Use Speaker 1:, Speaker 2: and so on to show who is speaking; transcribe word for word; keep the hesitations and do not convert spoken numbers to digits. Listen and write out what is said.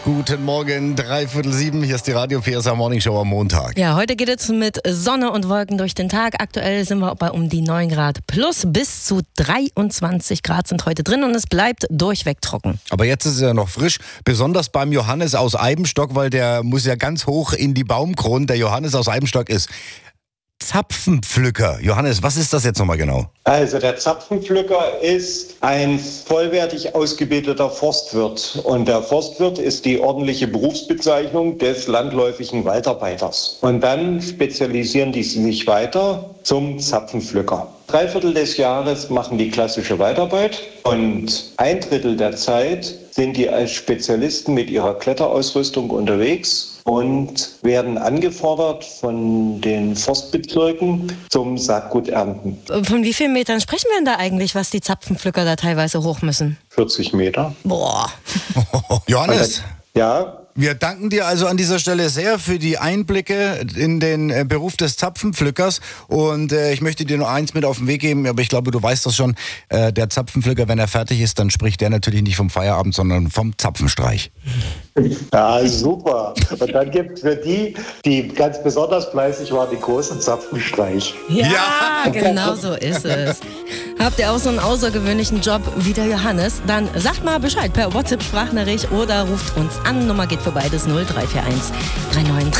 Speaker 1: Guten Morgen, dreiviertel sieben. Hier ist die Radio P S A Morning Show am Montag.
Speaker 2: Ja, heute geht es mit Sonne und Wolken durch den Tag. Aktuell sind wir bei um die neun Grad plus. Bis zu dreiundzwanzig Grad sind heute drin und es bleibt durchweg trocken.
Speaker 1: Aber jetzt ist es ja noch frisch, besonders beim Johannes aus Eibenstock, weil der muss ja ganz hoch in die Baumkronen. Der Johannes aus Eibenstock ist Zapfenpflücker. Johannes, was ist das jetzt nochmal genau?
Speaker 3: Also der Zapfenpflücker ist ein vollwertig ausgebildeter Forstwirt. Und der Forstwirt ist die ordentliche Berufsbezeichnung des landläufigen Waldarbeiters. Und dann spezialisieren die sich weiter zum Zapfenpflücker. Drei Viertel des Jahres machen die klassische Waldarbeit und ein Drittel der Zeit sind die als Spezialisten mit ihrer Kletterausrüstung unterwegs und werden angefordert von den Forstbezirken zum Saatguternten.
Speaker 2: Von wie vielen Metern sprechen wir denn da eigentlich, was die Zapfenpflücker da teilweise hoch müssen?
Speaker 3: vierzig Meter.
Speaker 2: Boah.
Speaker 1: Johannes,
Speaker 3: Ja.
Speaker 1: wir danken dir also an dieser Stelle sehr für die Einblicke in den äh, Beruf des Zapfenpflückers und äh, ich möchte dir nur eins mit auf den Weg geben, aber ich glaube, du weißt das schon, äh, der Zapfenpflücker, wenn er fertig ist, dann spricht der natürlich nicht vom Feierabend, sondern vom Zapfenstreich.
Speaker 3: Ja, super. Und dann gibt es für die, die ganz besonders fleißig waren, den großen Zapfenstreich.
Speaker 2: Ja,
Speaker 1: Ja.
Speaker 2: genau so ist es. Habt ihr auch so einen außergewöhnlichen Job wie der Johannes? Dann sagt mal Bescheid per WhatsApp-Sprachnachricht oder ruft uns an. Nummer geht für beides null drei vier eins drei neun drei.